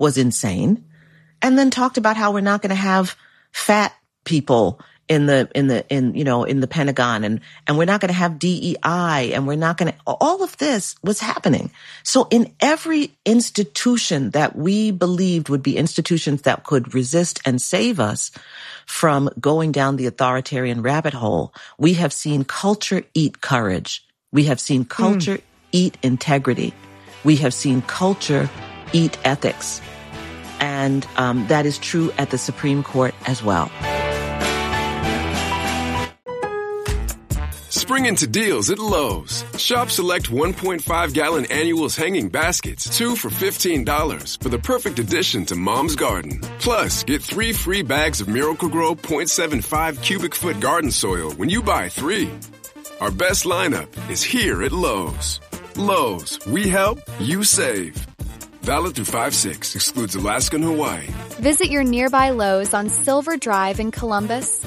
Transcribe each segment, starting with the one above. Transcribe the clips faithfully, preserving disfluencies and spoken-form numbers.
was insane, and then talked about how we're not going to have fat people in the, in the, in, you know, in the Pentagon, and, and we're not going to have D E I, and we're not going to, all of this was happening. So in every institution that we believed would be institutions that could resist and save us from going down the authoritarian rabbit hole, we have seen culture eat courage. We have seen culture mm. eat integrity. We have seen culture eat ethics. And um, that is true at the Supreme Court as well. Spring into deals at Lowe's. Shop select one point five gallon annuals hanging baskets, two for fifteen dollars, for the perfect addition to Mom's garden. Plus, get three free bags of Miracle-Gro point seven five cubic foot garden soil when you buy three. Our best lineup is here at Lowe's. Lowe's, we help, you save. Valid through five six, excludes Alaska and Hawaii. Visit your nearby Lowe's on Silver Drive in Columbus.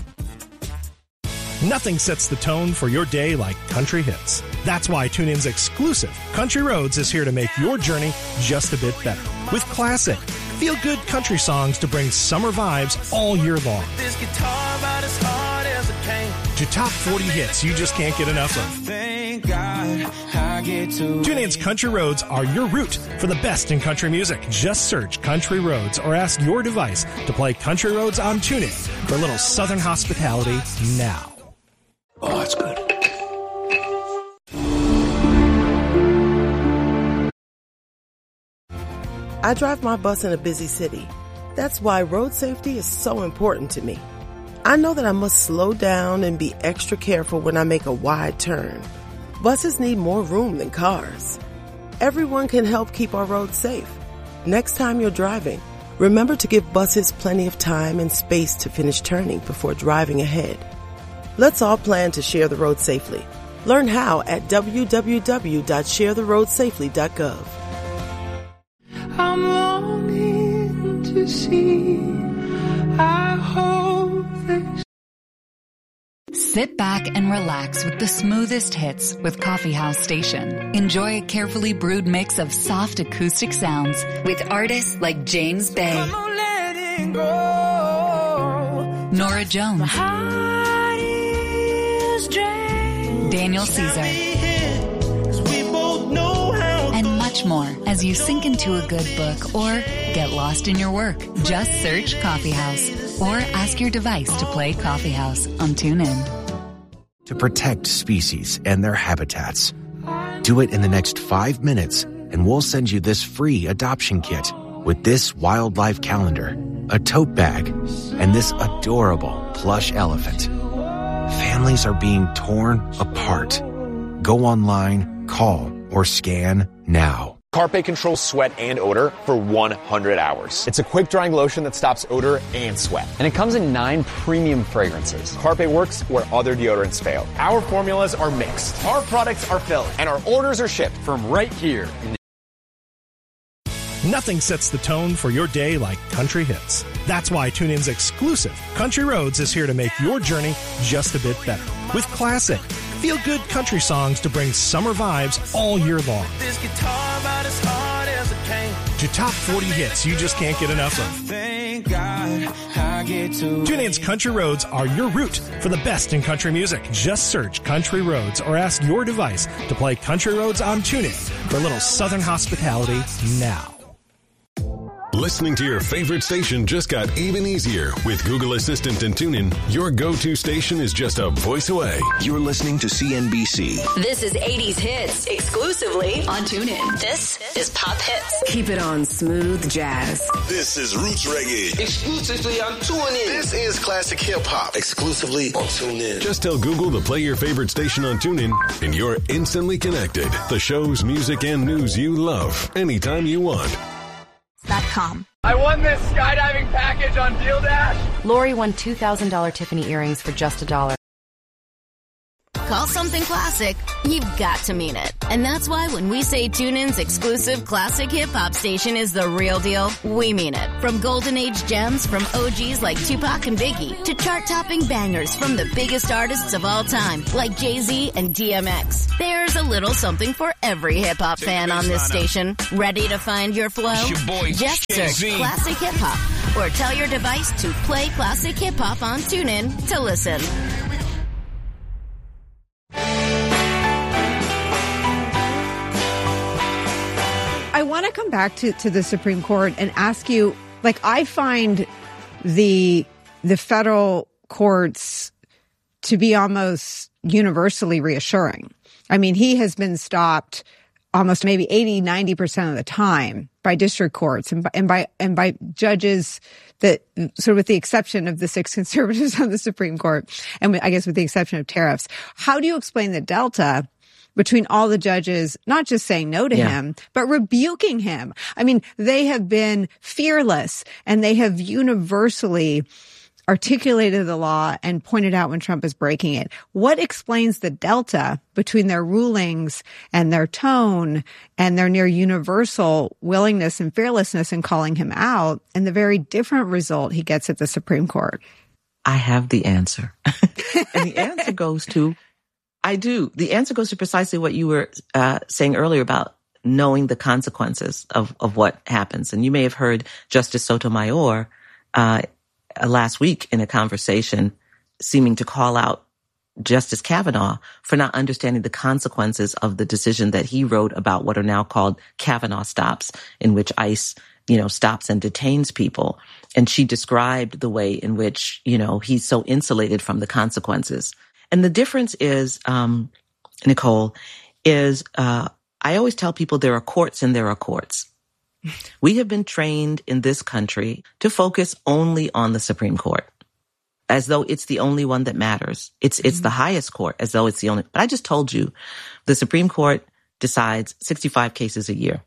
Nothing sets the tone for your day like country hits. That's why TuneIn's exclusive Country Roads is here to make your journey just a bit better. With classic, feel-good country songs to bring summer vibes all year long. This guitar about as hard as it can. To top forty hits you just can't get enough of. Thank God I get to TuneIn's Country Roads are your route for the best in country music. Just search Country Roads or ask your device to play Country Roads on TuneIn for a little Southern hospitality now. Oh, that's good. I drive my bus in a busy city. That's why road safety is so important to me. I know that I must slow down and be extra careful when I make a wide turn. Buses need more room than cars. Everyone can help keep our roads safe. Next time you're driving, remember to give buses plenty of time and space to finish turning before driving ahead. Let's all plan to share the road safely. Learn how at w w w dot share the road safely dot gov. I'm longing to see. I hope that. Sit back and relax with the smoothest hits with Coffee House Station. Enjoy a carefully brewed mix of soft acoustic sounds with artists like James Bay, Nora Jones, Daniel Caesar, and much more as you sink into a good book or get lost in your work. Just search Coffee House or ask your device to play Coffee House on TuneIn. To protect species and their habitats. Do it in the next five minutes and we'll send you this free adoption kit with this wildlife calendar, a tote bag, and this adorable plush elephant. Families are being torn apart. Go online, call, or scan now. Carpe controls sweat and odor for one hundred hours. It's a quick-drying lotion that stops odor and sweat. And it comes in nine premium fragrances. Carpe works where other deodorants fail. Our formulas are mixed. Our products are filled. And our orders are shipped from right here in the Nothing sets the tone for your day like country hits. That's why TuneIn's exclusive Country Roads is here to make your journey just a bit better. With classic, feel-good country songs to bring summer vibes all year long. This guitar about as hard as it can. To top forty hits you just can't get enough of. Thank God I get to TuneIn's Country Roads are your route for the best in country music. Just search Country Roads or ask your device to play Country Roads on TuneIn for a little Southern hospitality now. Listening to your favorite station just got even easier. With Google Assistant and TuneIn, your go-to station is just a voice away. You're listening to C N B C. This is eighties Hits, exclusively on TuneIn. This is Pop Hits. Keep it on smooth jazz. This is Roots Reggae, exclusively on TuneIn. This is Classic Hip Hop, exclusively on TuneIn. Just tell Google to play your favorite station on TuneIn, and you're instantly connected. The shows, music, and news you love, anytime you want. Com. I won this skydiving package on Deal Dash. Lori won two thousand dollars Tiffany earrings for just a dollar. call something classic, you've got to mean it. And that's why when we say TuneIn's exclusive classic hip-hop station is the real deal, we mean it. From golden age gems from O Gs like Tupac and Biggie to chart-topping bangers from the biggest artists of all time like Jay-Z and D M X. There's a little something for every hip-hop fan on this station. Ready to find your flow? Your boy, Just search Jay-Z. Classic Hip Hop or tell your device to play Classic Hip Hop on TuneIn to listen. I want to come back to, to the Supreme Court and ask you, like, I find the the federal courts to be almost universally reassuring. I mean, he has been stopped almost maybe eighty, ninety percent of the time by district courts and by, and by, and by judges that, sort of with the exception of the six conservatives on the Supreme Court, and I guess with the exception of tariffs. How do you explain the delta between all the judges, not just saying no to yeah. him, but rebuking him? I mean, they have been fearless and they have universally articulated the law and pointed out when Trump is breaking it. What explains the delta between their rulings and their tone and their near universal willingness and fearlessness in calling him out and the very different result he gets at the Supreme Court? I have the answer. And the answer goes to, I do. The answer goes to precisely what you were uh, saying earlier about knowing the consequences of, of what happens. And you may have heard Justice Sotomayor uh last week in a conversation seeming to call out Justice Kavanaugh for not understanding the consequences of the decision that he wrote about what are now called Kavanaugh stops, in which ICE, you know, stops and detains people. And she described the way in which, you know, he's so insulated from the consequences. And the difference is, um, Nicole, is uh, I always tell people there are courts and there are courts. We have been trained in this country to focus only on the Supreme Court, as though it's the only one that matters. It's it's mm-hmm. the highest court, as though it's the only. But I just told you, the Supreme Court decides sixty-five cases a year.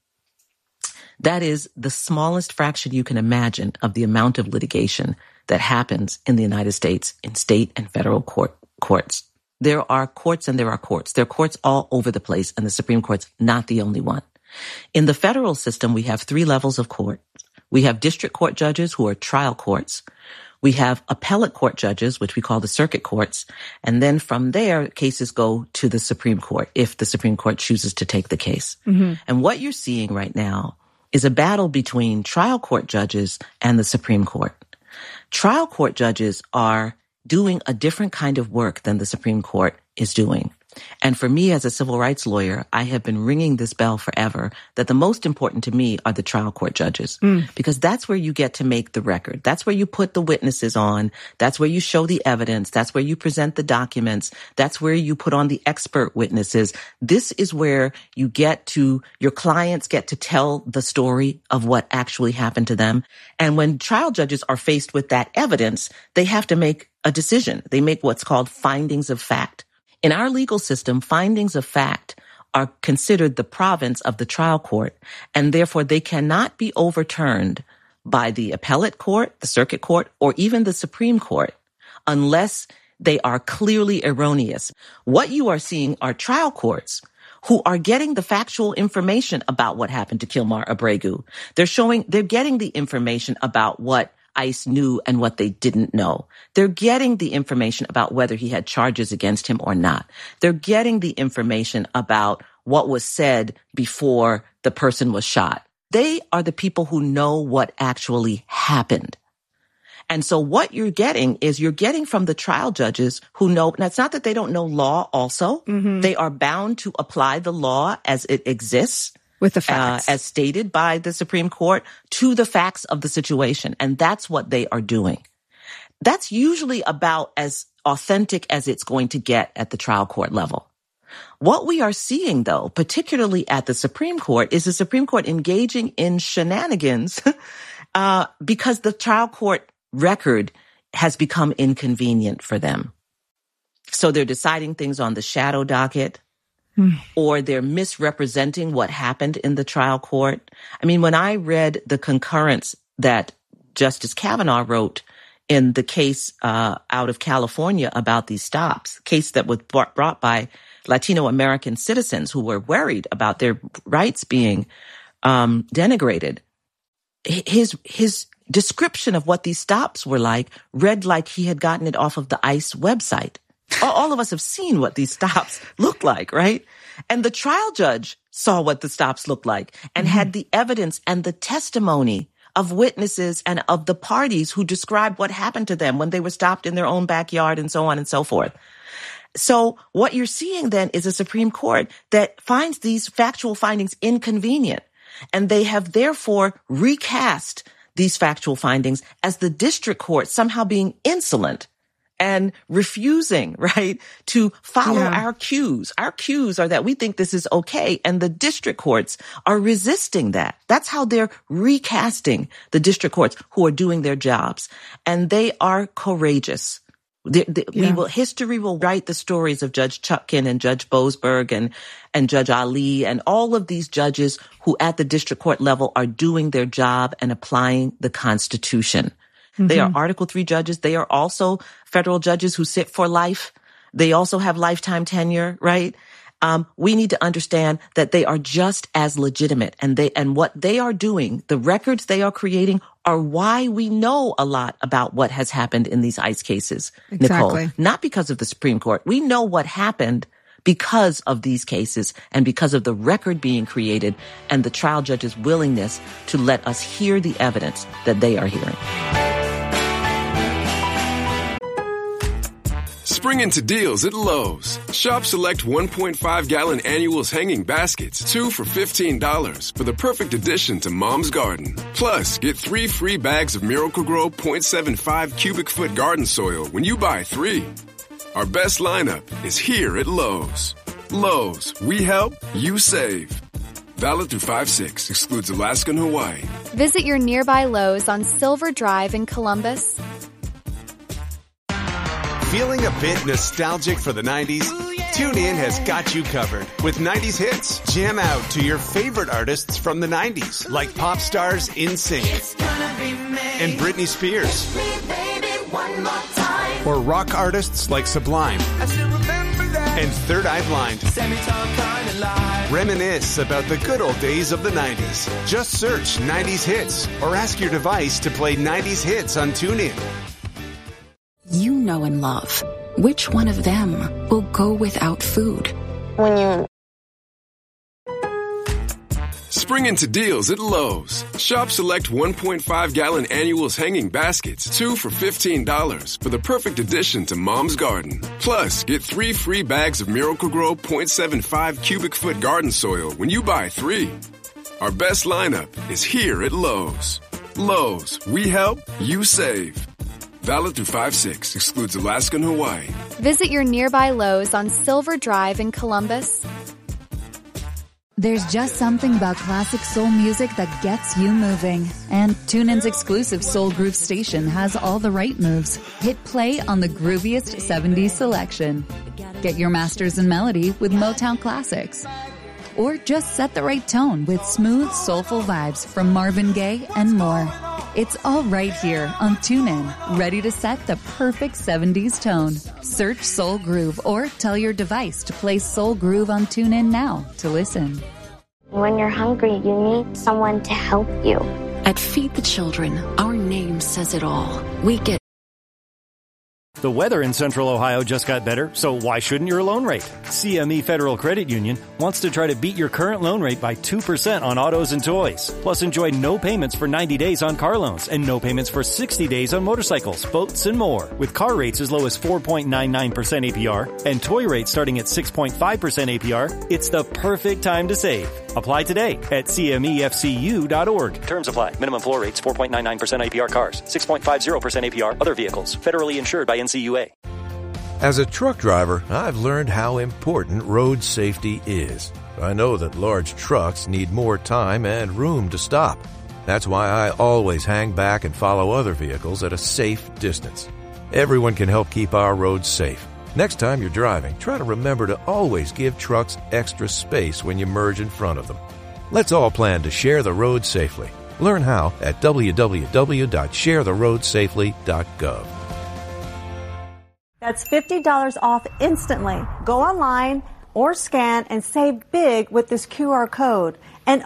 That is the smallest fraction you can imagine of the amount of litigation that happens in the United States in state and federal court courts. There are courts and there are courts. There are courts all over the place, and the Supreme Court's not the only one. In the federal system, we have three levels of court. We have district court judges who are trial courts. We have appellate court judges, which we call the circuit courts. And then from there, cases go to the Supreme Court if the Supreme Court chooses to take the case. Mm-hmm. And what you're seeing right now is a battle between trial court judges and the Supreme Court. Trial court judges are doing a different kind of work than the Supreme Court is doing. And for me as a civil rights lawyer, I have been ringing this bell forever that the most important to me are the trial court judges, mm. because that's where you get to make the record. That's where you put the witnesses on. That's where you show the evidence. That's where you present the documents. That's where you put on the expert witnesses. This is where you get to, your clients get to tell the story of what actually happened to them. And when trial judges are faced with that evidence, they have to make a decision. They make what's called findings of fact. In our legal system, findings of fact are considered the province of the trial court, and therefore they cannot be overturned by the appellate court, the circuit court, or even the Supreme Court unless they are clearly erroneous. What you are seeing are trial courts who are getting the factual information about what happened to Kilmar Abregu. They're showing, they're getting the information about what ICE knew and what they didn't know. They're getting the information about whether he had charges against him or not. They're getting the information about what was said before the person was shot. They are the people who know what actually happened. And so what you're getting is you're getting from the trial judges who know, now it's not that they don't know law also. Mm-hmm. They are bound to apply the law as it exists. With the facts. Uh, as stated by the Supreme Court, to the facts of the situation. And that's what they are doing. That's usually about as authentic as it's going to get at the trial court level. What we are seeing, though, particularly at the Supreme Court, is the Supreme Court engaging in shenanigans uh, because the trial court record has become inconvenient for them. So they're deciding things on the shadow docket. Or they're misrepresenting what happened in the trial court. I mean, when I read the concurrence that Justice Kavanaugh wrote in the case uh, out of California about these stops, case that was brought by Latino American citizens who were worried about their rights being um, denigrated. His his description of what these stops were like read like he had gotten it off of the ICE website. All of us have seen what these stops look like, right? And the trial judge saw what the stops looked like and mm-hmm. had the evidence and the testimony of witnesses and of the parties who described what happened to them when they were stopped in their own backyard and so on and so forth. So what you're seeing then is a Supreme Court that finds these factual findings inconvenient, and they have therefore recast these factual findings as the district court somehow being insolent and refusing, right, to follow yeah. our cues. Our cues are that we think this is okay, and the district courts are resisting that. That's how they're recasting the district courts who are doing their jobs. And they are courageous. The, the, yeah. We will, history will write the stories of Judge Chutkan and Judge Boasberg and, and Judge Ali and all of these judges who at the district court level are doing their job and applying the Constitution. Mm-hmm. They are Article three judges. They are also federal judges who sit for life. They also have lifetime tenure, right? Um, we need to understand that they are just as legitimate, and they, and what they are doing, the records they are creating are why we know a lot about what has happened in these ICE cases, exactly. Nicole. Not because of the Supreme Court. We know what happened because of these cases and because of the record being created and the trial judge's willingness to let us hear the evidence that they are hearing. Spring into deals at Lowe's. Shop select one point five gallon annuals hanging baskets, two for fifteen dollars for the perfect addition to Mom's Garden. Plus, get three free bags of Miracle-Gro point seven five cubic foot garden soil when you buy three. Our best lineup is here at Lowe's. Lowe's, we help, you save. Valid through five six, excludes Alaska and Hawaii. Visit your nearby Lowe's on Silver Drive in Columbus. Feeling a bit nostalgic for the nineties? TuneIn has got you covered with nineties hits. Jam out to your favorite artists from the nineties, like pop stars NSYNC and Britney Spears, or rock artists like Sublime and Third Eye Blind. Reminisce about the good old days of the nineties. Just search nineties hits or ask your device to play nineties hits on TuneIn. You know and love. Which one of them will go without food? When you... Spring into deals at Lowe's. Shop select one point five gallon annuals hanging baskets, two for fifteen dollars for the perfect addition to Mom's Garden. Plus, get three free bags of Miracle-Gro point seven five cubic foot garden soil when you buy three. Our best lineup is here at Lowe's. Lowe's, we help, you save. Valid through five six, excludes Alaska and Hawaii. Visit your nearby Lowe's on Silver Drive in Columbus. There's just something about classic soul music that gets you moving. And TuneIn's exclusive Soul Groove station has all the right moves. Hit play on the grooviest seventies selection. Get your masters in melody with Motown classics. Or just set the right tone with smooth, soulful vibes from Marvin Gaye and more. It's all right here on TuneIn, ready to set the perfect seventies tone. Search Soul Groove or tell your device to play Soul Groove on TuneIn now to listen. When you're hungry, you need someone to help you. At Feed the Children, our name says it all. We get The weather in Central Ohio just got better, so why shouldn't your loan rate? C M E Federal Credit Union wants to try to beat your current loan rate by two percent on autos and toys. Plus, enjoy no payments for ninety days on car loans and no payments for sixty days on motorcycles, boats, and more. With car rates as low as four point nine nine percent A P R and toy rates starting at six point five percent A P R, it's the perfect time to save. Apply today at C M E F C U dot org. Terms apply. Minimum floor rates four point nine nine percent A P R cars, six point five zero percent A P R other vehicles. Federally insured by N C U A. As a truck driver, I've learned how important road safety is. I know that large trucks need more time and room to stop. That's why I always hang back and follow other vehicles at a safe distance. Everyone can help keep our roads safe. Next time you're driving, try to remember to always give trucks extra space when you merge in front of them. Let's all plan to share the road safely. Learn how at w w w dot share the road safely dot gov. That's fifty dollars off instantly. Go online or scan and save big with this Q R code. And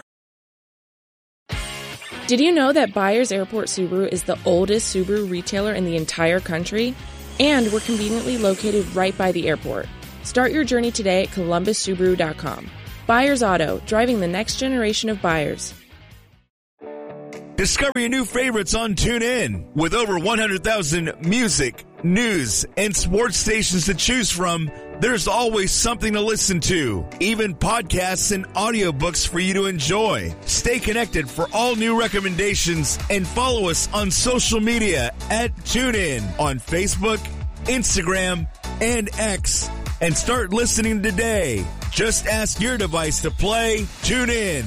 did you know that Byers Airport Subaru is the oldest Subaru retailer in the entire country? And we're conveniently located right by the airport. Start your journey today at columbus subaru dot com. Byers Auto, driving the next generation of buyers. Discover your new favorites on TuneIn. With over one hundred thousand music, news, and sports stations to choose from, there's always something to listen to. Even podcasts and audiobooks for you to enjoy. Stay connected for all new recommendations and follow us on social media at TuneIn on Facebook, Instagram, and X. And start listening today. Just ask your device to play TuneIn.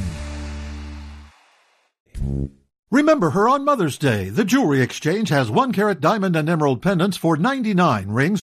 Remember her on Mother's Day. The Jewelry Exchange has one carat diamond and emerald pendants for ninety-nine dollars, rings.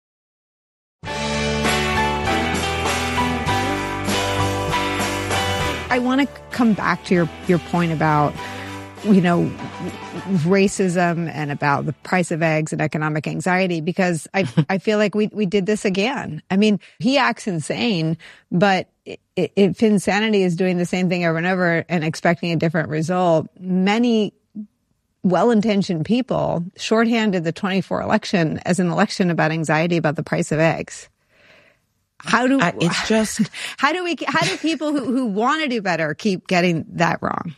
I want to come back to your, your point about, you know, racism and about the price of eggs and economic anxiety, because I I feel like we, we did this again. I mean, he acts insane, but if insanity is doing the same thing over and over and expecting a different result, many well-intentioned people shorthanded the twenty-four election as an election about anxiety about the price of eggs. How do, uh, it's just, how do we, how do people who, who want to do better keep getting that wrong?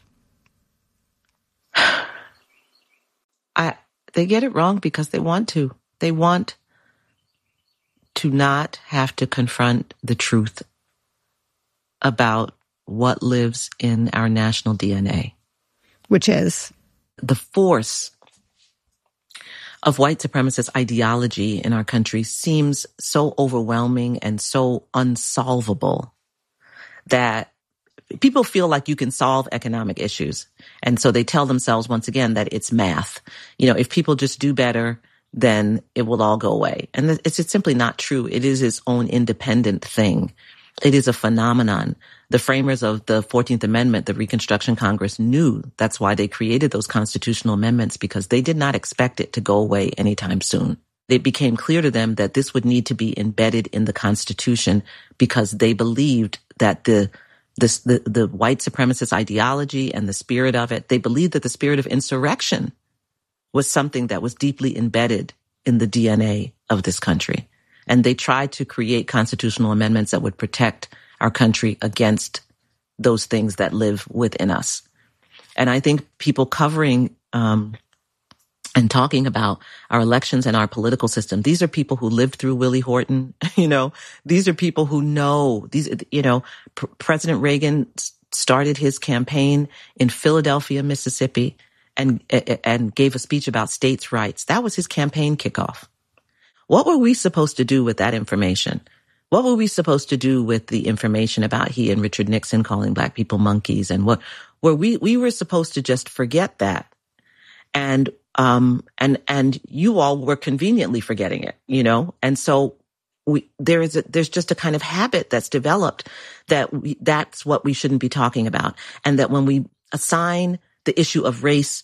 I, they get it wrong because they want to. They want to not have to confront the truth about what lives in our national D N A. Which is? The force of white supremacist ideology in our country seems so overwhelming and so unsolvable that people feel like you can solve economic issues. And so they tell themselves once again that it's math. You know, if people just do better, then it will all go away. And it's just simply not true. It is its own independent thing. It is a phenomenon. The framers of the fourteenth Amendment, the Reconstruction Congress, knew that's why they created those constitutional amendments, because they did not expect it to go away anytime soon. It became clear to them that this would need to be embedded in the Constitution because they believed that the This, the, the white supremacist ideology and the spirit of it, they believed that the spirit of insurrection was something that was deeply embedded in the D N A of this country. And they tried to create constitutional amendments that would protect our country against those things that live within us. And I think people covering um, and talking about our elections and our political system, these are people who lived through Willie Horton. You know, these are people who know these, you know, P- President Reagan started his campaign in Philadelphia, Mississippi, and, and gave a speech about states' rights. That was his campaign kickoff. What were we supposed to do with that information? What were we supposed to do with the information about he and Richard Nixon calling black people monkeys? And what were we, we were supposed to just forget that. And Um, and, and you all were conveniently forgetting it, you know? And so we, there is a, there's just a kind of habit that's developed that we, that's what we shouldn't be talking about. And that when we assign the issue of race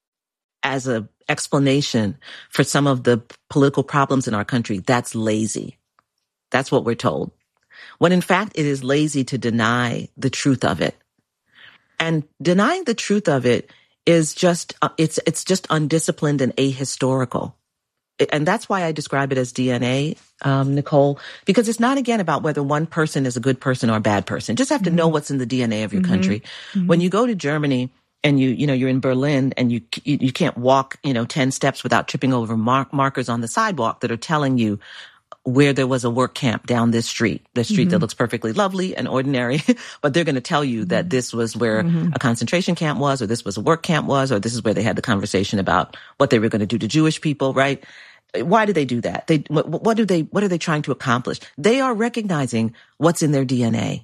as a explanation for some of the political problems in our country, that's lazy. That's what we're told. When in fact, it is lazy to deny the truth of it. And denying the truth of it is just, uh, it's, it's just undisciplined and ahistorical. And that's why I describe it as D N A, um, Nicole, because it's not, again, about whether one person is a good person or a bad person. You just have to mm-hmm. know what's in the D N A of your mm-hmm. country. Mm-hmm. When you go to Germany and you, you know, you're in Berlin and you, you, you can't walk, you know, ten steps without tripping over mark, markers on the sidewalk that are telling you where there was a work camp down this street, the street mm-hmm. that looks perfectly lovely and ordinary, but they're going to tell you that this was where mm-hmm. a concentration camp was, or this was a work camp was, or this is where they had the conversation about what they were going to do to Jewish people, right? Why do they do that? They, what, what do they, what are they trying to accomplish? They are recognizing what's in their D N A.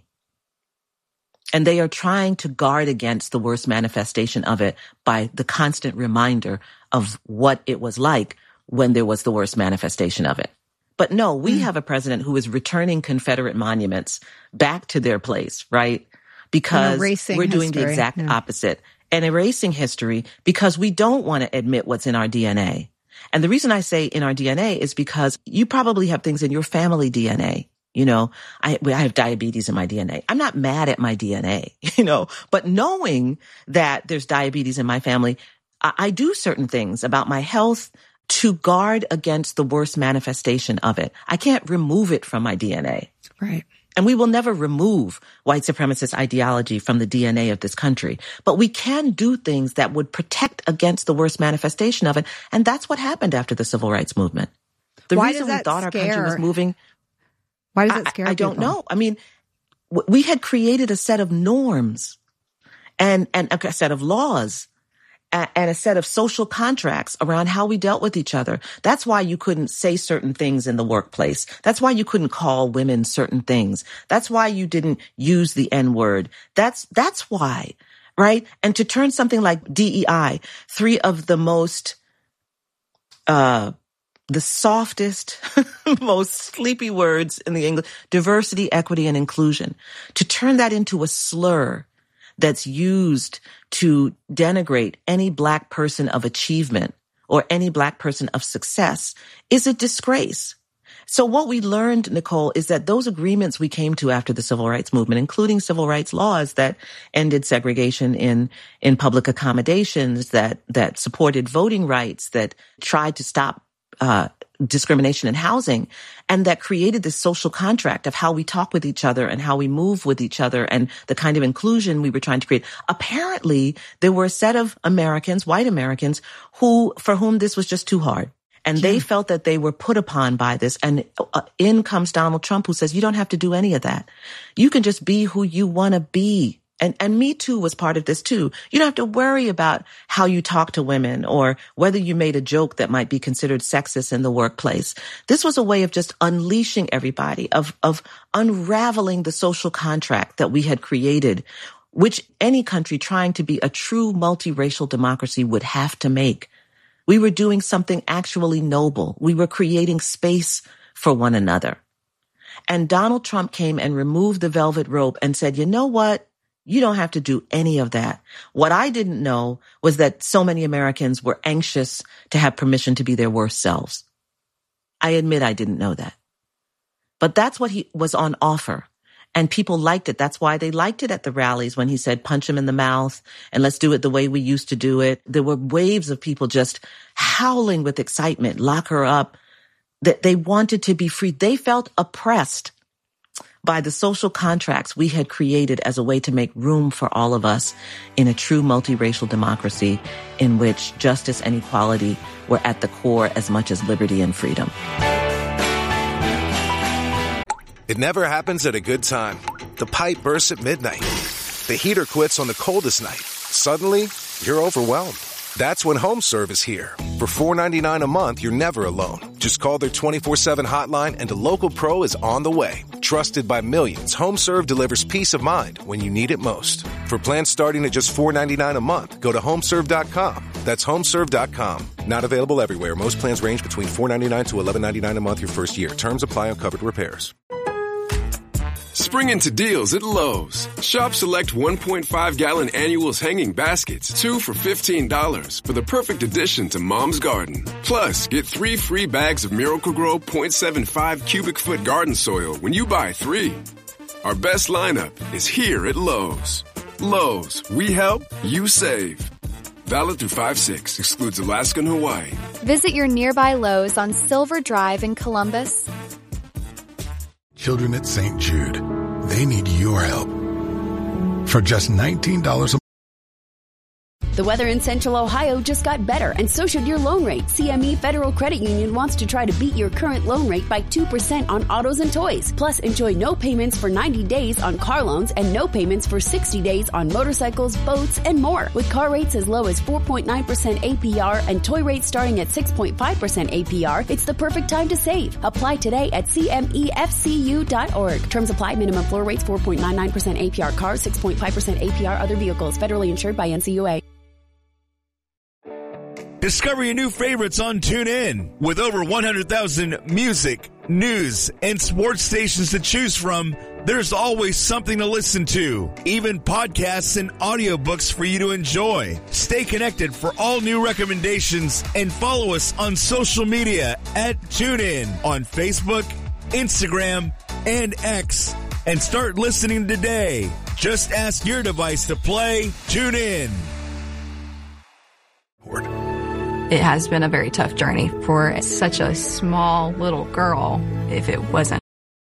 And they are trying to guard against the worst manifestation of it by the constant reminder of what it was like when there was the worst manifestation of it. But no, we have a president who is returning Confederate monuments back to their place, right? Because we're doing history. the exact yeah. opposite. and erasing history because we don't want to admit what's in our D N A. And the reason I say in our D N A is because you probably have things in your family D N A. You know, I, I have diabetes in my D N A. I'm not mad at my D N A, you know, but knowing that there's diabetes in my family, I, I do certain things about my health to guard against the worst manifestation of it. I can't remove it from my D N A. Right. And we will never remove white supremacist ideology from the D N A of this country. But we can do things that would protect against the worst manifestation of it. And that's what happened after the civil rights movement. The Why reason does that we thought scare? our country was moving. Why does it scare I, I don't people? know. I mean, w- we had created a set of norms and, and a set of laws and, and a set of social contracts around how we dealt with each other. That's why you couldn't say certain things in the workplace. That's why you couldn't call women certain things. That's why you didn't use the N-word. That's, that's why, right? And to turn something like D E I, three of the most, uh, the softest, most sleepy words in the English, diversity, equity, and inclusion, to turn that into a slur that's used to denigrate any Black person of achievement or any Black person of success is a disgrace. So what we learned, Nicole, is that those agreements we came to after the civil rights movement, including civil rights laws that ended segregation in, in public accommodations, that, that supported voting rights, that tried to stop Uh, discrimination in housing, and that created this social contract of how we talk with each other and how we move with each other and the kind of inclusion we were trying to create. Apparently, there were a set of Americans, white Americans, who, for whom this was just too hard. And yeah. they felt that they were put upon by this. And uh, in comes Donald Trump, who says, you don't have to do any of that. You can just be who you want to be. And, and Me Too was part of this too. You don't have to worry about how you talk to women or whether you made a joke that might be considered sexist in the workplace. This was a way of just unleashing everybody, of, of unraveling the social contract that we had created, which any country trying to be a true multiracial democracy would have to make. We were doing something actually noble. We were creating space for one another. And Donald Trump came and removed the velvet rope and said, you know what? You don't have to do any of that. What I didn't know was that so many Americans were anxious to have permission to be their worst selves. I admit I didn't know that. But that's what he was on offer. And people liked it. That's why they liked it at the rallies when he said, punch him in the mouth and let's do it the way we used to do it. There were waves of people just howling with excitement, lock her up. That they wanted to be free. They felt oppressed by the social contracts we had created as a way to make room for all of us in a true multiracial democracy in which justice and equality were at the core as much as liberty and freedom. It never happens at a good time. The pipe bursts at midnight. The heater quits on the coldest night. Suddenly, you're overwhelmed. That's when HomeServe is here. For four ninety-nine a month, you're never alone. Just call their twenty-four seven hotline and a local pro is on the way. Trusted by millions, HomeServe delivers peace of mind when you need it most. For plans starting at just four ninety-nine a month, go to homeserve dot com. That's homeserve dot com. Not available everywhere. Most plans range between four ninety-nine to eleven ninety-nine a month your first year. Terms apply on covered repairs. Spring into deals at Lowe's. Shop select one point five gallon annuals hanging baskets, two for fifteen dollars for the perfect addition to Mom's Garden. Plus, get three free bags of Miracle-Gro point seven five cubic foot garden soil when you buy three. Our best lineup is here at Lowe's. Lowe's, we help, you save. Valid through five six, excludes Alaska and Hawaii. Visit your nearby Lowe's on Silver Drive in Columbus. Children at Saint Jude, they need your help. For just nineteen dollars a month. The weather in Central Ohio just got better, and so should your loan rate. C M E Federal Credit Union wants to try to beat your current loan rate by two percent on autos and toys. Plus, enjoy no payments for ninety days on car loans and no payments for sixty days on motorcycles, boats, and more. With car rates as low as four point nine percent A P R and toy rates starting at six point five percent A P R, it's the perfect time to save. Apply today at C M E F C U dot org. Terms apply. Minimum floor rates four point nine nine percent A P R cars, six point five percent A P R other vehicles. Federally insured by N C U A. Discover your new favorites on TuneIn. With over one hundred thousand music, news, and sports stations to choose from, There's always something to listen to, even podcasts and audiobooks for you to enjoy. Stay connected for all new recommendations and follow us on social media at TuneIn on Facebook, Instagram, and X. And start listening today. Just ask your device to play TuneIn. It has been a very tough journey for such a small little girl if it wasn't.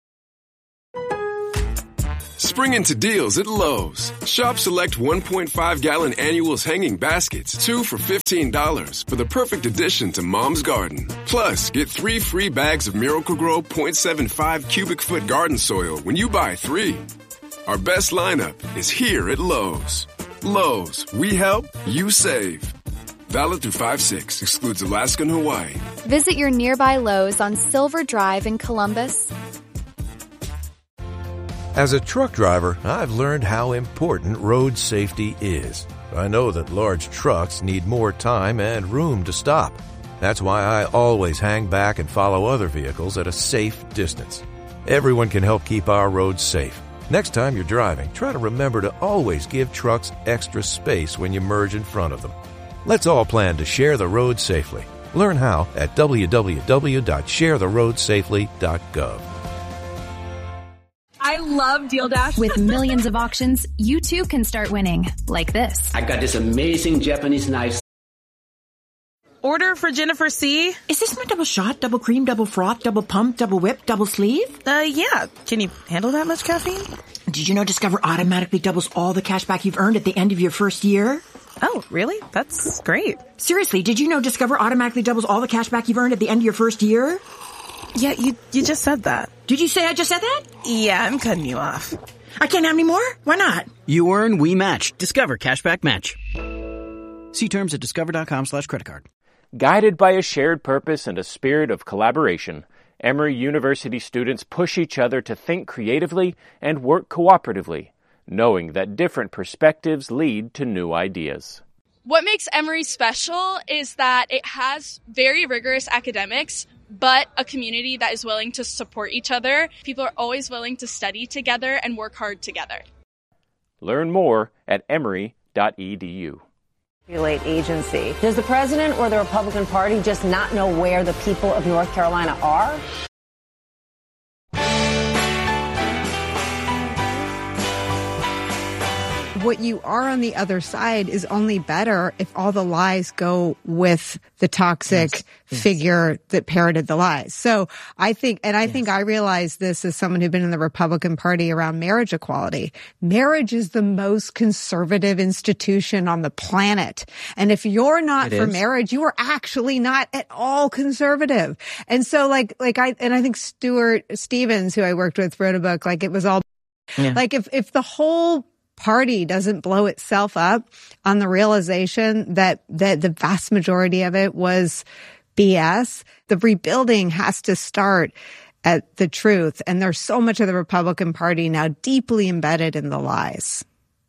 Spring into deals at Lowe's. Shop select one point five gallon annuals hanging baskets, two for fifteen dollars for the perfect addition to Mom's Garden. Plus, get three free bags of Miracle-Gro point seven five cubic foot garden soil when you buy three. Our best lineup is here at Lowe's. Lowe's, we help, you save. Valid through five six, excludes Alaska and Hawaii. Visit your nearby Lowe's on Silver Drive in Columbus. As a truck driver, I've learned how important road safety is. I know that large trucks need more time and room to stop. That's why I always hang back and follow other vehicles at a safe distance. Everyone can help keep our roads safe. Next time you're driving, try to remember to always give trucks extra space when you merge in front of them. Let's all plan to share the road safely. Learn how at w w w dot share the road safely dot gov. I love Deal Dash. With millions of auctions, you too can start winning, like this. I got this amazing Japanese knife. Order for Jennifer C. Is this my double shot, double cream, double froth, double pump, double whip, double sleeve? Uh, yeah. Can you handle that much caffeine? Did you know Discover automatically doubles all the cash back you've earned at the end of your first year? Oh, really? That's great. Seriously, did you know Discover automatically doubles all the cash back you've earned at the end of your first year? Yeah, you you just said that. Did you say I just said that? Yeah, I'm cutting you off. I can't have any more? Why not? You earn, we match. Discover Cashback Match. See terms at discover.com slash credit card. Guided by a shared purpose and a spirit of collaboration, Emory University students push each other to think creatively and work cooperatively, knowing that different perspectives lead to new ideas. What makes Emory special is that it has very rigorous academics, but a community that is willing to support each other. People are always willing to study together and work hard together. Learn more at emory dot e d u. Agency. Does the president or the Republican Party just not know where the people of North Carolina are? What you are on the other side is only better if all the lies go with the toxic yes, yes. figure that parroted the lies. So I think, and I yes. think I realize this as someone who'd been in the Republican Party around marriage equality. Marriage is the most conservative institution on the planet. And if you're not it for is. marriage, you are actually not at all conservative. And so like, like I, and I think Stuart Stevens, who I worked with, wrote a book, like it was all, yeah. like if, if the whole party doesn't blow itself up on the realization that, that the vast majority of it was B S, the rebuilding has to start at the truth. And there's so much of the Republican Party now deeply embedded in the lies.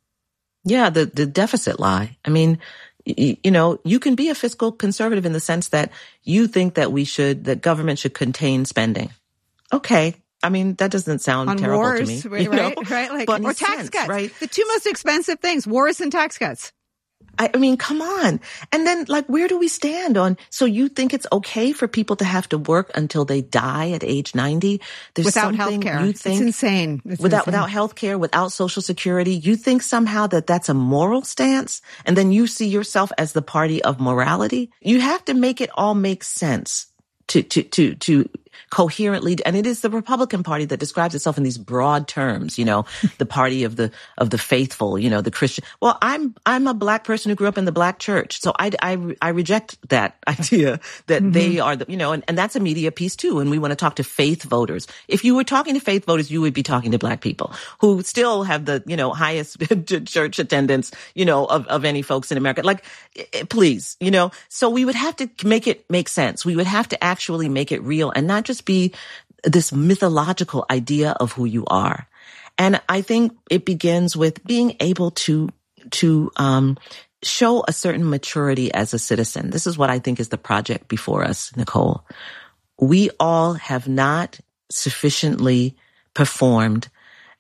Yeah, the, the deficit lie. I mean, you, you know, you can be a fiscal conservative in the sense that you think that we should, that government should contain spending. Okay. I mean, that doesn't sound on terrible wars, to me. Right, you know? right, right. Like, but or tax sense, cuts, right? The two most expensive things, wars and tax cuts. I mean, come on. And then, like, where do we stand on, so you think it's okay for people to have to work until they die at age ninety? There's without health care. You think, it's insane. It's without, insane. without health care, without Social Security, you think somehow that that's a moral stance? And then you see yourself as the party of morality? You have to make it all make sense to, to, to, to, coherently, and it is the Republican Party that describes itself in these broad terms, you know, the party of the, of the faithful, you know, the Christian. Well, I'm, I'm a black person who grew up in the black church. So I, I, I reject that idea that mm-hmm. they are the, you know, and, and that's a media piece too. And we want to talk to faith voters. If you were talking to faith voters, you would be talking to black people who still have the, you know, highest church attendance, you know, of, of any folks in America. Like, please, you know, so we would have to make it make sense. We would have to actually make it real and not just be this mythological idea of who you are. And I think it begins with being able to, to, um, show a certain maturity as a citizen. This is what I think is the project before us, Nicole. We all have not sufficiently performed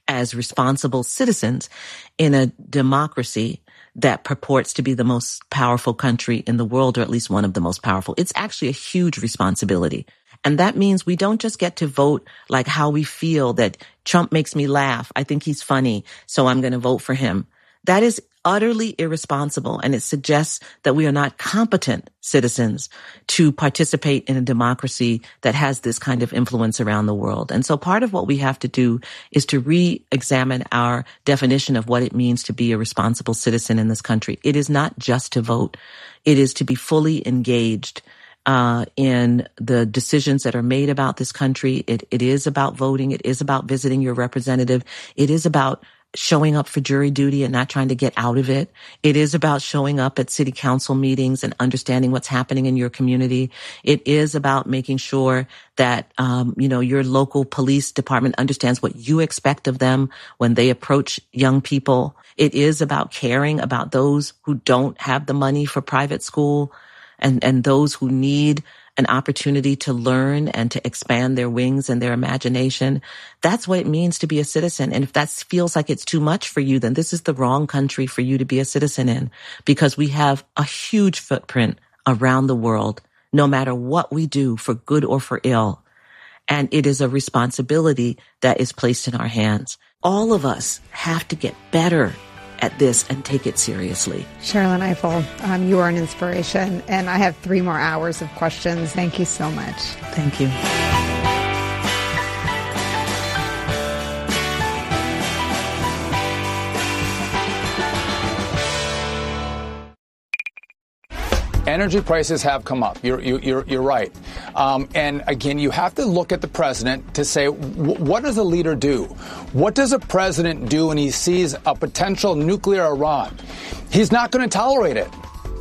as responsible citizens in a democracy that purports to be the most powerful country in the world, or at least one of the most powerful. It's actually a huge responsibility. And that means we don't just get to vote like how we feel, that Trump makes me laugh. I think he's funny, so I'm going to vote for him. That is utterly irresponsible, and it suggests that we are not competent citizens to participate in a democracy that has this kind of influence around the world. And so part of what we have to do is to re-examine our definition of what it means to be a responsible citizen in this country. It is not just to vote. It is to be fully engaged uh in the decisions that are made about this country. It, it is about voting. It is about visiting your representative. It is about showing up for jury duty and not trying to get out of it. It is about showing up at city council meetings and understanding what's happening in your community. It is about making sure that, um, you know, your local police department understands what you expect of them when they approach young people. It is about caring about those who don't have the money for private school and, and those who need an opportunity to learn and to expand their wings and their imagination. That's what it means to be a citizen. And if that feels like it's too much for you, then this is the wrong country for you to be a citizen in, because we have a huge footprint around the world, no matter what we do, for good or for ill. And it is a responsibility that is placed in our hands. All of us have to get better at this and take it seriously. Sherrilyn Ifill, um, you are an inspiration, and I have three more hours of questions. Thank you so much. Thank you. Energy prices have come up. You're, you're, you're right. Um, and again, you have to look at the president to say, w- what does a leader do? What does a president do when he sees a potential nuclear Iran? He's not going to tolerate it.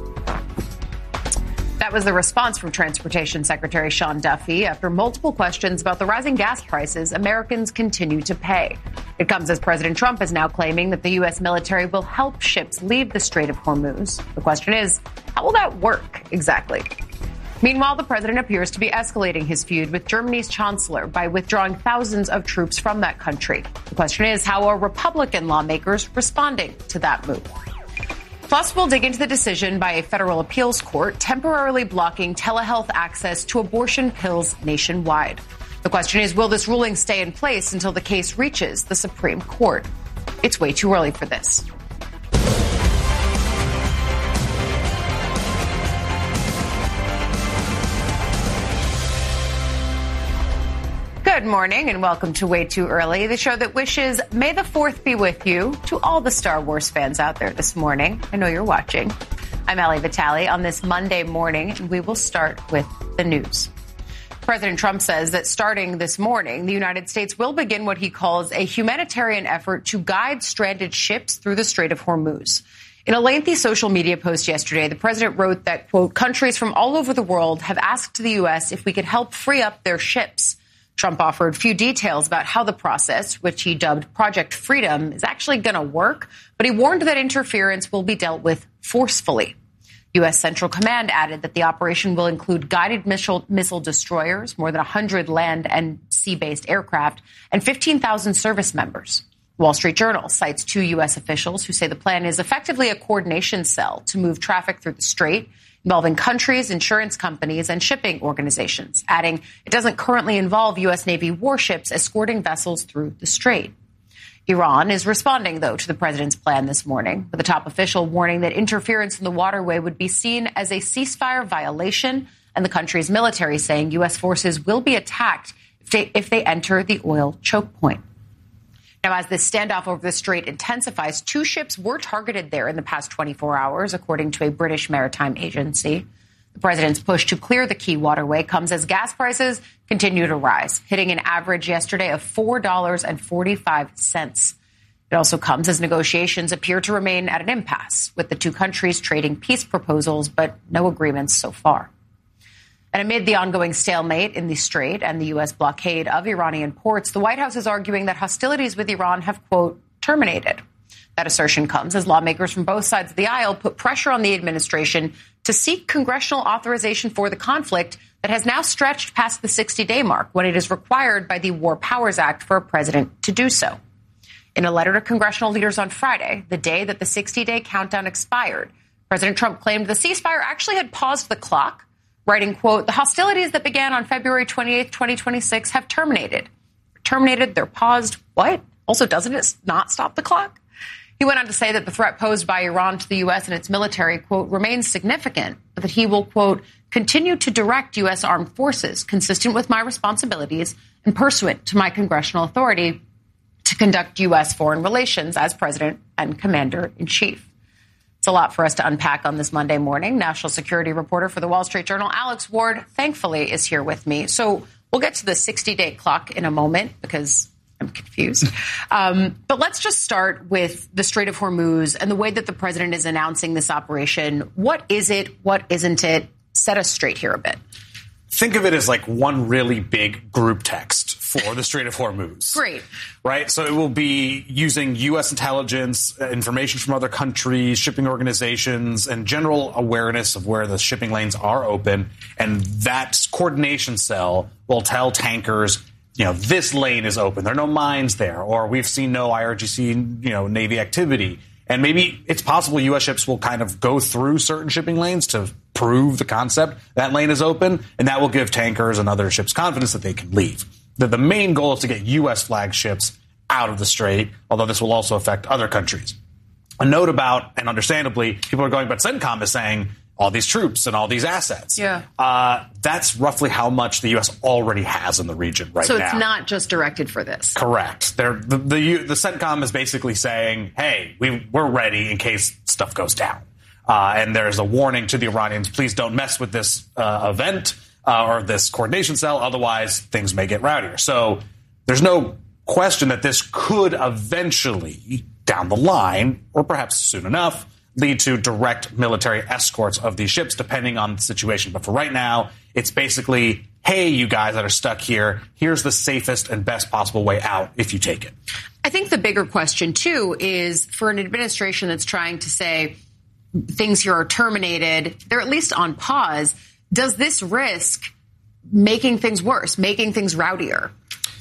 That was the response from Transportation Secretary Sean Duffy after multiple questions about the rising gas prices Americans continue to pay. It comes as President Trump is now claiming that the U S military will help ships leave the Strait of Hormuz. The question is, how will that work exactly? Meanwhile, the president appears to be escalating his feud with Germany's chancellor by withdrawing thousands of troops from that country. The question is, how are Republican lawmakers responding to that move? Plus, we'll dig into the decision by a federal appeals court temporarily blocking telehealth access to abortion pills nationwide. The question is, will this ruling stay in place until the case reaches the Supreme Court? It's way too early for this. Good morning and welcome to Way Too Early, the show that wishes May the fourth be with you to all the Star Wars fans out there this morning. I know you're watching. I'm Ali Vitale on this Monday morning, and we will start with the news. President Trump says that starting this morning, the United States will begin what he calls a humanitarian effort to guide stranded ships through the Strait of Hormuz. In a lengthy social media post yesterday, the president wrote that, quote, countries from all over the world have asked the U S if we could help free up their ships. Trump offered few details about how the process, which he dubbed Project Freedom, is actually going to work, but he warned that interference will be dealt with forcefully. U S. Central Command added that the operation will include guided missile, missile destroyers, more than one hundred land and sea-based aircraft, and fifteen thousand service members. Wall Street Journal cites two U S officials who say the plan is effectively a coordination cell to move traffic through the strait, involving countries, insurance companies, and shipping organizations, adding it doesn't currently involve U S. Navy warships escorting vessels through the strait. Iran is responding, though, to the president's plan this morning, with a top official warning that interference in the waterway would be seen as a ceasefire violation, and the country's military saying U S forces will be attacked if they, if they enter the oil choke point. Now, as this standoff over the strait intensifies, two ships were targeted there in the past twenty-four hours, according to a British maritime agency. The president's push to clear the key waterway comes as gas prices continue to rise, hitting an average yesterday of four dollars and forty-five cents. It also comes as negotiations appear to remain at an impasse, with the two countries trading peace proposals, but no agreements so far. And amid the ongoing stalemate in the strait and the U S blockade of Iranian ports, the White House is arguing that hostilities with Iran have, quote, terminated. That assertion comes as lawmakers from both sides of the aisle put pressure on the administration to seek congressional authorization for the conflict that has now stretched past the sixty-day mark when it is required by the War Powers Act for a president to do so. In a letter to congressional leaders on Friday, the day that the sixty-day countdown expired, President Trump claimed the ceasefire actually had paused the clock, writing, quote, "The hostilities that began on February twenty-eighth, twenty twenty-six have terminated." Terminated, they're paused. What? Also, doesn't it not stop the clock? He went on to say that the threat posed by Iran to the U S and its military, quote, remains significant, but that he will, quote, continue to direct U S armed forces consistent with my responsibilities and pursuant to my congressional authority to conduct U S foreign relations as president and commander in chief. It's a lot for us to unpack on this Monday morning. National security reporter for the Wall Street Journal, Alex Ward, thankfully is here with me. So we'll get to the sixty-day clock in a moment because I'm confused. Um, but let's just start with the Strait of Hormuz and the way that the president is announcing this operation. What is it? What isn't it? Set us straight here a bit. Think of it as like one really big group text for the Strait of Hormuz. Great. Right? So it will be using U S intelligence, information from other countries, shipping organizations, and general awareness of where the shipping lanes are open. And that coordination cell will tell tankers, you know, this lane is open. There are no mines there, or we've seen no I R G C, you know, Navy activity. And maybe it's possible U S ships will kind of go through certain shipping lanes to prove the concept that lane is open, and that will give tankers and other ships confidence that they can leave. The, the main goal is to get U S flagged ships out of the strait, although this will also affect other countries. A note about, and understandably, people are going, but CENTCOM is saying all these troops and all these assets. Yeah. Uh, that's roughly how much the U S already has in the region right now. So it's now. Not just directed for this. Correct. They're, the, the, the CENTCOM is basically saying, hey, we, we're ready in case stuff goes down. Uh, and there's a warning to the Iranians, please don't mess with this uh, event uh, or this coordination cell, otherwise things may get rowdier. So there's no question that this could eventually, down the line, or perhaps soon enough, lead to direct military escorts of these ships, depending on the situation. But for right now, it's basically, hey, you guys that are stuck here, here's the safest and best possible way out if you take it. I think the bigger question, too, is for an administration that's trying to say things here are terminated, they're at least on pause, does this risk making things worse, making things rowdier?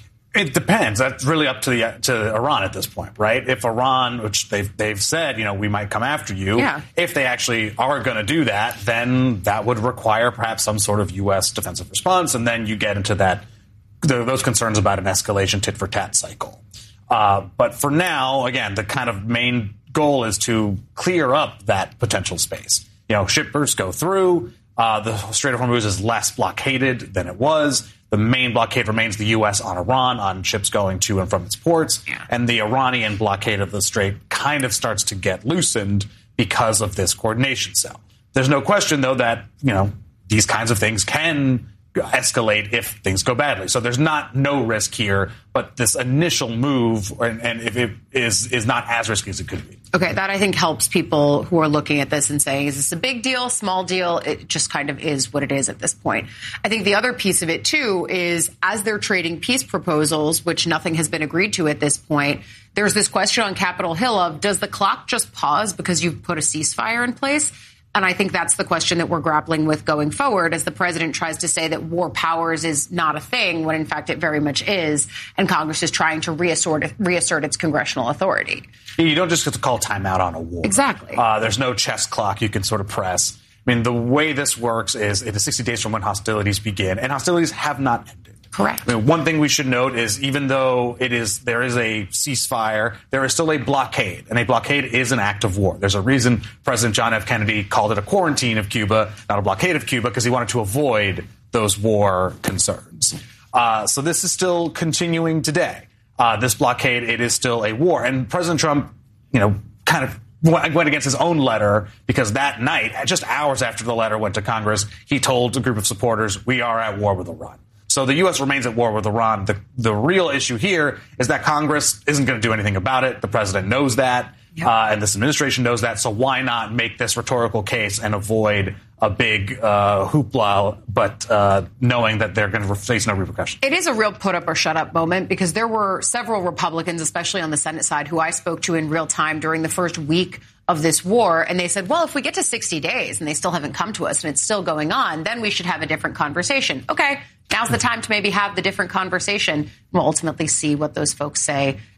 It depends. That's really up to the to Iran at this point, right? If Iran, which they've they've said, you know, we might come after you. Yeah. If they actually are going to do that, then that would require perhaps some sort of U S defensive response, and then you get into that the, those concerns about an escalation tit for tat cycle. Uh, but for now, again, the kind of main goal is to clear up that potential space. You know, shippers go through. Uh, the Strait of Hormuz is less blockaded than it was. The main blockade remains the U S on Iran, on ships going to and from its ports. Yeah. And the Iranian blockade of the strait kind of starts to get loosened because of this coordination cell. There's no question, though, that, you know, these kinds of things can escalate if things go badly. So there's not no risk here, but this initial move, and, and if it is is not as risky as it could be. Okay, that I think helps people who are looking at this and saying, is this a big deal, small deal? It just kind of is what it is at this point. I think the other piece of it, too, is as they're trading peace proposals, which nothing has been agreed to at this point, there's this question on Capitol Hill of, does the clock just pause because you've put a ceasefire in place? And I think that's the question that we're grappling with going forward as the president tries to say that war powers is not a thing when, in fact, it very much is. And Congress is trying to reassert, reassert its congressional authority. You don't just get to call timeout on a war. Exactly. Uh, there's no chess clock you can sort of press. I mean, the way this works is it is sixty days from when hostilities begin, and hostilities have not ended. Correct. I mean, one thing we should note is even though it is there is a ceasefire, there is still a blockade, and a blockade is an act of war. There's a reason President John F. Kennedy called it a quarantine of Cuba, not a blockade of Cuba, because he wanted to avoid those war concerns. Uh, so this is still continuing today. Uh, this blockade, it is still a war. And President Trump, you know, kind of went against his own letter because that night, just hours after the letter went to Congress, he told a group of supporters, we are at war with Iran. So the U S remains at war with Iran. The, the real issue here is that Congress isn't going to do anything about it. The president knows that, yep. uh, and this administration knows that. So why not make this rhetorical case and avoid a big uh, hoopla, but uh, knowing that they're going to face no repercussions? It is a real put up or shut up moment because there were several Republicans, especially on the Senate side, who I spoke to in real time during the first week of this war. And they said, well, if we get to sixty days and they still haven't come to us and it's still going on, then we should have a different conversation. OK, now's the time to maybe have the different conversation. We'll ultimately see what those folks say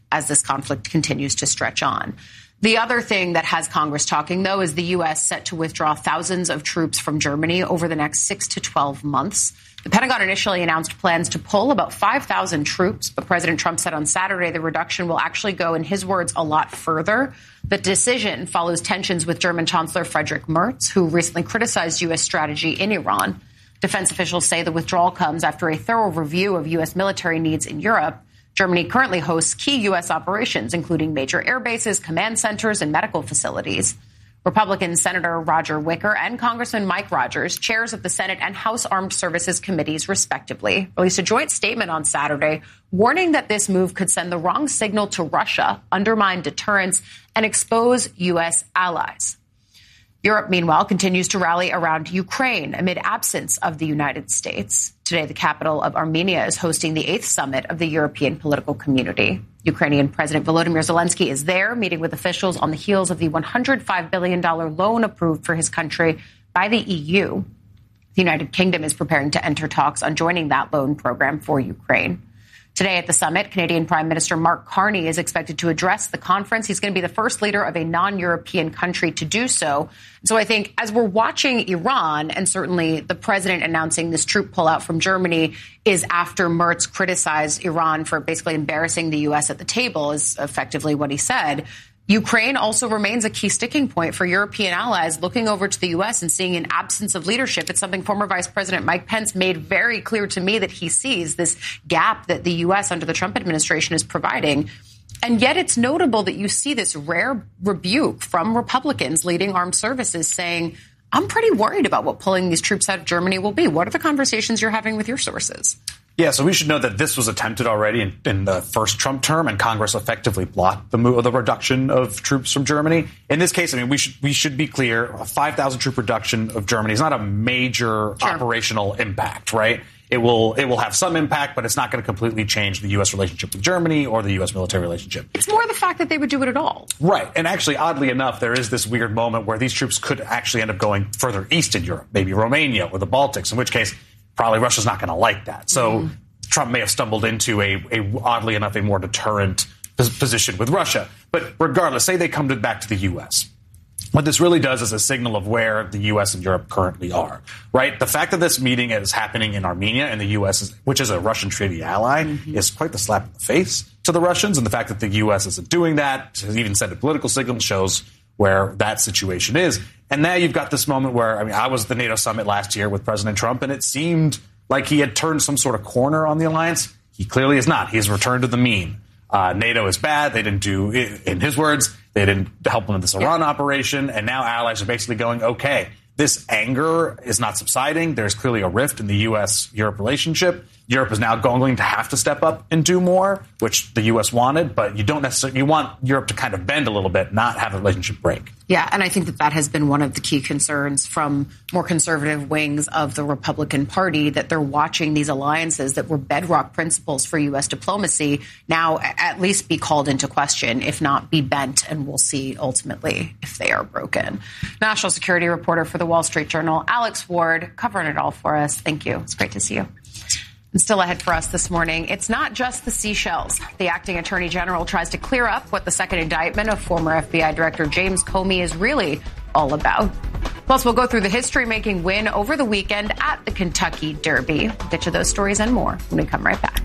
as this conflict continues to stretch on. The other thing that has Congress talking, though, is the U S set to withdraw thousands of troops from Germany over the next six to twelve months. The Pentagon initially announced plans to pull about five thousand troops, but President Trump said on Saturday the reduction will actually go, in his words, a lot further. The decision follows tensions with German Chancellor Friedrich Merz, who recently criticized U S strategy in Iran. Defense officials say the withdrawal comes after a thorough review of U S military needs in Europe. Germany currently hosts key U S operations, including major air bases, command centers, and medical facilities. Republican Senator Roger Wicker and Congressman Mike Rogers, chairs of the Senate and House Armed Services Committees, respectively, released a joint statement on Saturday warning that this move could send the wrong signal to Russia, undermine deterrence, and expose U S allies. Europe, meanwhile, continues to rally around Ukraine amid absence of the United States. Today, the capital of Armenia is hosting the eighth summit of the European political community. Ukrainian President Volodymyr Zelensky is there, meeting with officials on the heels of the one hundred five billion dollars loan approved for his country by the E U. The United Kingdom is preparing to enter talks on joining that loan program for Ukraine. Today at the summit, Canadian Prime Minister Mark Carney is expected to address the conference. He's going to be the first leader of a non-European country to do so. So I think as we're watching Iran, and certainly the president announcing this troop pullout from Germany is after Merz criticized Iran for basically embarrassing the U S at the table, is effectively what he said. Ukraine also remains a key sticking point for European allies looking over to the U S and seeing an absence of leadership. It's something former Vice President Mike Pence made very clear to me, that he sees this gap that the U S under the Trump administration is providing. And yet it's notable that you see this rare rebuke from Republicans leading armed services saying, I'm pretty worried about what pulling these troops out of Germany will be. What are the conversations you're having with your sources? Yeah, so we should know that this was attempted already in, in the first Trump term, and Congress effectively blocked the move, the reduction of troops from Germany. In this case, I mean, we should we should be clear: a five thousand troop reduction of Germany is not a major sure. operational impact, right? It will it will have some impact, but it's not going to completely change the U S relationship with Germany or the U S military relationship. It's more the fact that they would do it at all. Right. And actually, oddly enough, there is this weird moment where these troops could actually end up going further east in Europe, maybe Romania or the Baltics, in which case probably Russia's not going to like that. So mm. Trump may have stumbled into a, a, oddly enough, a more deterrent position with Russia. But regardless, say they come to, back to the U S. What this really does is a signal of where the U S and Europe currently are, right? The fact that this meeting is happening in Armenia and the U S, is, which is a Russian treaty ally, mm-hmm. is quite the slap in the face to the Russians. And the fact that the U S isn't doing that, has even sent a political signal, shows where that situation is. And now you've got this moment where, I mean, I was at the NATO summit last year with President Trump, and it seemed like he had turned some sort of corner on the alliance. He clearly is not. He has returned to the mean. Uh, NATO is bad. They didn't do, in his words, they didn't help him in this Iran yeah. operation. And now allies are basically going, okay, this anger is not subsiding. There's clearly a rift in the U S Europe relationship. Europe is now going to have to step up and do more, which the U S wanted, but you don't necessarily, you want Europe to kind of bend a little bit, not have the relationship break. Yeah, and I think that that has been one of the key concerns from more conservative wings of the Republican Party, that they're watching these alliances that were bedrock principles for U S diplomacy now at least be called into question, if not be bent, and we'll see ultimately if they are broken. National security reporter for the Wall Street Journal, Alex Ward, covering it all for us. Thank you. It's great to see you. And still ahead for us this morning, it's not just the Seychelles. The acting attorney general tries to clear up what the second indictment of former F B I Director James Comey is really all about. Plus, we'll go through the history-making win over the weekend at the Kentucky Derby. We'll get to those stories and more when we come right back.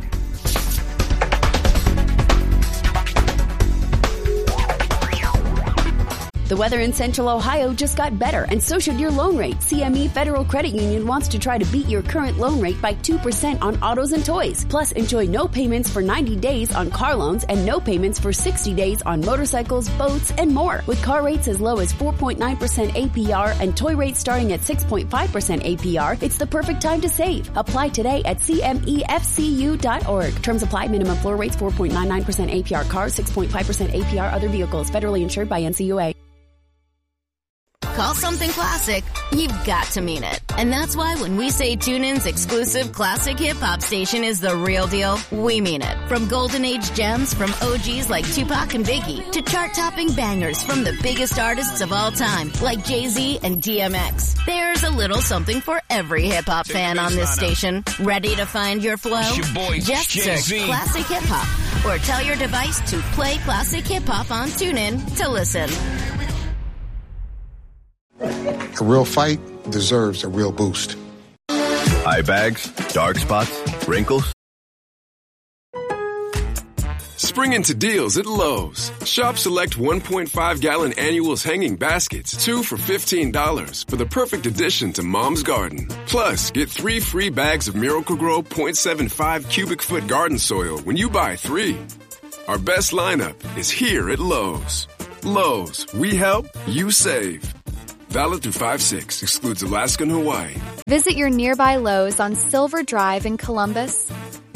The weather in Central Ohio just got better, and so should your loan rate. C M E Federal Credit Union wants to try to beat your current loan rate by two percent on autos and toys. Plus, enjoy no payments for ninety days on car loans and no payments for sixty days on motorcycles, boats, and more. With car rates as low as four point nine percent A P R and toy rates starting at six point five percent A P R, it's the perfect time to save. Apply today at C M E F C U dot org. Terms apply. Minimum floor rates four point nine nine percent A P R cars, six point five percent A P R other vehicles. Federally insured by N C U A. Call something classic, you've got to mean it. And that's why when we say TuneIn's exclusive classic hip-hop station is the real deal, we mean it. From golden age gems from O Gs like Tupac and Biggie to chart-topping bangers from the biggest artists of all time like Jay-Z and D M X. There's a little something for every hip-hop fan on this station. Ready to find your flow? Your boy, Just Jay-Z. search classic hip-hop or tell your device to play classic hip-hop on TuneIn to listen. A real fight deserves a real boost. Eye bags, dark spots, wrinkles. Spring into deals at Lowe's. Shop select one point five gallon annuals hanging baskets, two for fifteen dollars for the perfect addition to Mom's Garden. Plus, get three free bags of Miracle-Gro point seven five cubic foot garden soil when you buy three. Our best lineup is here at Lowe's. Lowe's, we help, you save. Valid through five six, excludes Alaska and Hawaii. Visit your nearby Lowe's on Silver Drive in Columbus.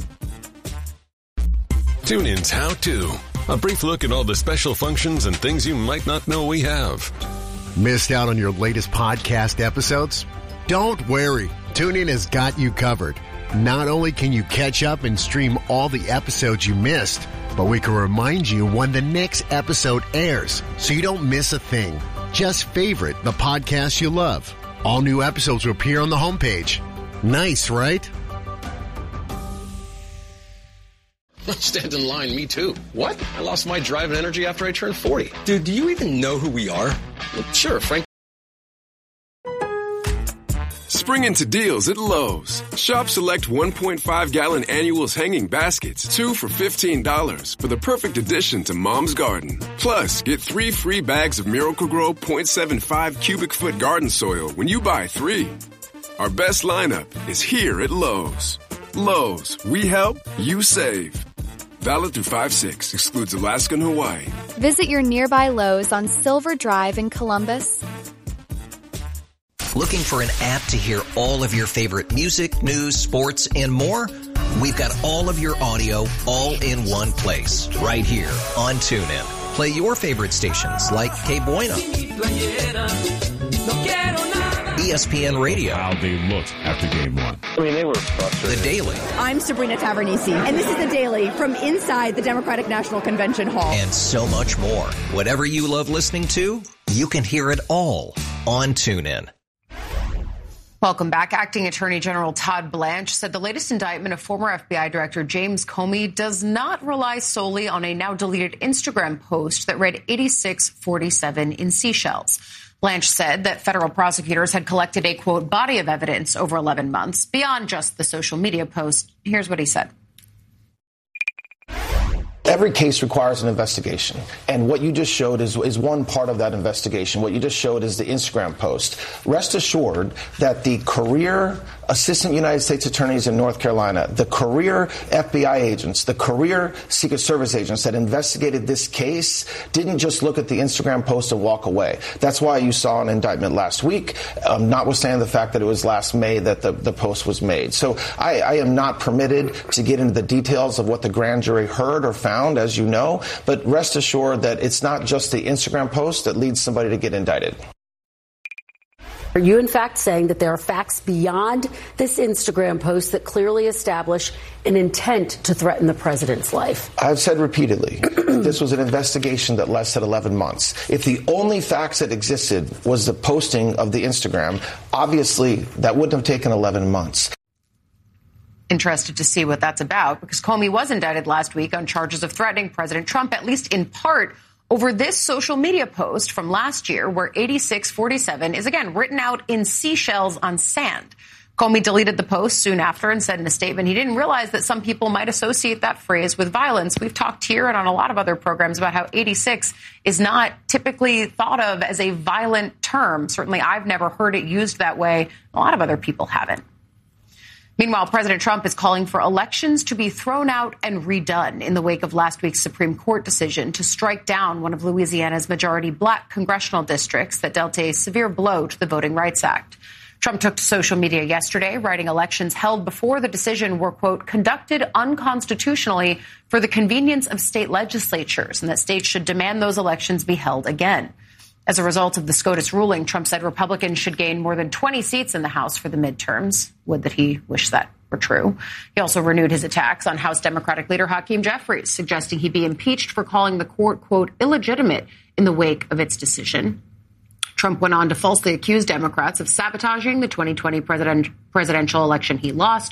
TuneIn's How To. A brief look at all the special functions and things you might not know we have. Missed out on your latest podcast episodes? Don't worry. TuneIn has got you covered. Not only can you catch up and stream all the episodes you missed, but we can remind you when the next episode airs so you don't miss a thing. Just favorite the podcast you love. All new episodes will appear on the homepage. Nice, right? Stand in line, me too. What? I lost my drive and energy after I turned forty. Dude, do you even know who we are? Well, sure, Frank. Spring into deals at Lowe's. Shop select one point five gallon annuals hanging baskets, two for fifteen dollars for the perfect addition to Mom's Garden. Plus, get three free bags of Miracle-Gro point seven five cubic foot garden soil when you buy three. Our best lineup is here at Lowe's. Lowe's, we help, you save. Valid through five six, excludes Alaska and Hawaii. Visit your nearby Lowe's on Silver Drive in Columbus. Looking for an app to hear all of your favorite music, news, sports, and more? We've got all of your audio all in one place, right here on TuneIn. Play your favorite stations like K Bueno, E S P N Radio. How they looked after game one. I mean, they were frustrated. The Daily. I'm Sabrina Tavernisi, and this is The Daily from inside the Democratic National Convention Hall. And so much more. Whatever you love listening to, you can hear it all on TuneIn. Welcome back. Acting Attorney General Todd Blanche said the latest indictment of former F B I Director James Comey does not rely solely on a now deleted Instagram post that read eighty-six forty-seven in Seychelles. Blanche said that federal prosecutors had collected a, quote, body of evidence over eleven months beyond just the social media post. Here's what he said. Every case requires an investigation. And what you just showed is, is one part of that investigation. What you just showed is the Instagram post. Rest assured that the career assistant United States attorneys in North Carolina, the career F B I agents, the career Secret Service agents that investigated this case didn't just look at the Instagram post and walk away. That's why you saw an indictment last week, um, notwithstanding the fact that it was last May that the, the post was made. So I, I am not permitted to get into the details of what the grand jury heard or found, as you know, but rest assured that it's not just the Instagram post that leads somebody to get indicted. Are you, in fact, saying that there are facts beyond this Instagram post that clearly establish an intent to threaten the president's life? I've said repeatedly, this was an investigation that lasted eleven months. If the only facts that existed was the posting of the Instagram, obviously that wouldn't have taken eleven months. Interested to see what that's about, because Comey was indicted last week on charges of threatening President Trump, at least in part, over this social media post from last year where eighty-six forty-seven is, again, written out in seashells on sand. Comey deleted the post soon after and said in a statement he didn't realize that some people might associate that phrase with violence. We've talked here and on a lot of other programs about how eighty-six is not typically thought of as a violent term. Certainly I've never heard it used that way. A lot of other people haven't. Meanwhile, President Trump is calling for elections to be thrown out and redone in the wake of last week's Supreme Court decision to strike down one of Louisiana's majority black congressional districts that dealt a severe blow to the Voting Rights Act. Trump took to social media yesterday, writing elections held before the decision were, quote, conducted unconstitutionally for the convenience of state legislatures, and that states should demand those elections be held again. As a result of the SCOTUS ruling, Trump said Republicans should gain more than twenty seats in the House for the midterms. Would that he wished that were true. He also renewed his attacks on House Democratic leader Hakeem Jeffries, suggesting he be impeached for calling the court, quote, illegitimate in the wake of its decision. Trump went on to falsely accuse Democrats of sabotaging the twenty twenty president, presidential election he lost,